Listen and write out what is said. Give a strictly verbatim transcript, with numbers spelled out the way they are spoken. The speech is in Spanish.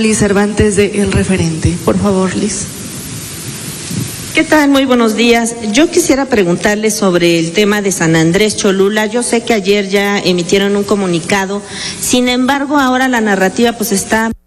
Liz Cervantes de El Referente. Por favor, Liz. ¿Qué tal? Muy buenos días. Yo quisiera preguntarle sobre el tema de San Andrés Cholula. Yo sé que ayer ya emitieron un comunicado, sin embargo ahora la narrativa pues está